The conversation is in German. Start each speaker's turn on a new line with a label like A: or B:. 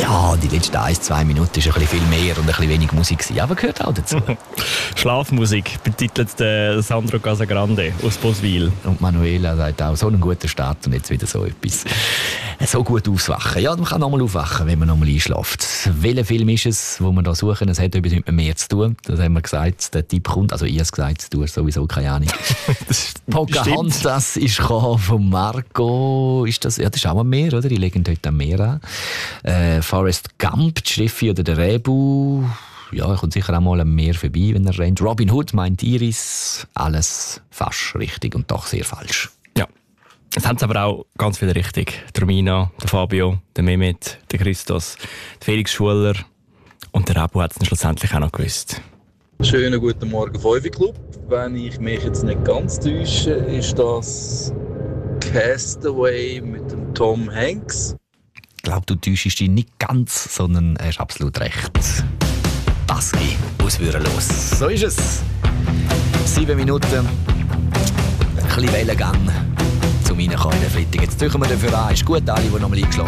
A: Ja, die letzten 1-2 Minuten war ein bisschen viel mehr und ein bisschen wenig Musik gewesen, aber gehört auch dazu.
B: Schlafmusik betitelt Sandro Casagrande aus Boswil.
A: Und Manuela sagt auch, so einen guten Start und jetzt wieder so etwas. So gut aufwachen. Ja, man kann nochmal aufwachen, wenn man nochmal einschläft. Welcher Film ist es, den wir da suchen? Es hat etwas mit mehr zu tun. Das haben wir gesagt. Der Tipp kommt. Also, ich habe es gesagt, du hast sowieso keine Ahnung. Pocahontas ist von Marco. Ist das? Ja, das ist auch am Meer, oder? Die legen dort am Meer an. Forrest Gump, die Steffi oder der Rebu. Ja, er kommt sicher auch mal am Meer vorbei, wenn er rennt. Robin Hood meint Iris. Alles fast richtig und doch sehr falsch.
B: Ja. Es haben aber auch ganz viele richtig. Der Romina, der Fabio, der Mehmet, der Christos, der Felix Schuler und der Rebu hat es schlussendlich auch noch gewusst.
C: Schönen guten Morgen, 5 Club. Wenn ich mich jetzt nicht ganz täusche, ist das Castaway mit dem Tom Hanks.
A: Ich glaube, du täuschst dich nicht ganz, sondern er ist absolut recht. Baski aus Würenlos. So ist es. 7 Minuten. Ein bisschen Wellengang zum Reinkommen in den Freitag. Jetzt tüchen wir dafür an. Ist gut, alle, die noch mal eingeschlafen